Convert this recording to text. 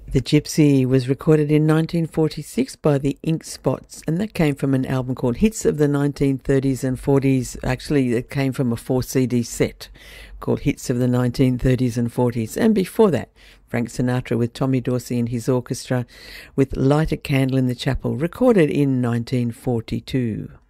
The Gypsy was recorded in 1946 by the Ink Spots, and that came from an album called Hits of the 1930s and 40s. Actually, it came from a 4-CD set called Hits of the 1930s and 40s. And before that, Frank Sinatra with Tommy Dorsey and his orchestra with Light a Candle in the Chapel, recorded in 1942.